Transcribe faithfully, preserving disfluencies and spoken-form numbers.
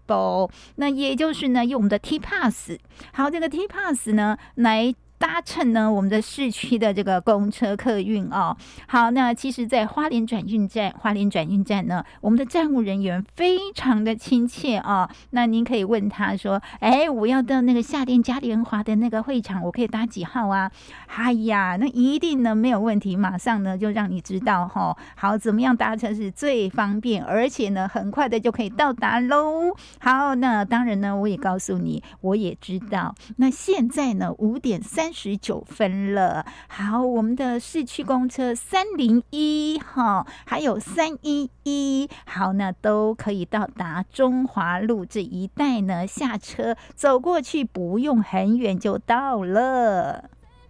包，那也就是呢用我们的 T Pass。 好，这个 T Pass 呢来搭乘呢我们的市区的这个公车客运哦。好，那其实在花莲转运站花莲转运站呢，我们的站务人员非常的亲切哦。那您可以问他说，哎，我要到那个夏店嘉年华的那个会场，我可以搭几号啊？哎呀，那一定呢没有问题，马上呢就让你知道哈、哦。好，怎么样搭车是最方便，而且呢很快的就可以到达喽。好，那当然呢我也告诉你，我也知道，那现在呢五点三十九分了。好，我们的市区公车三零一哈，还有三一一，好，那都可以到达中华路这一带呢，下车走过去不用很远就到了。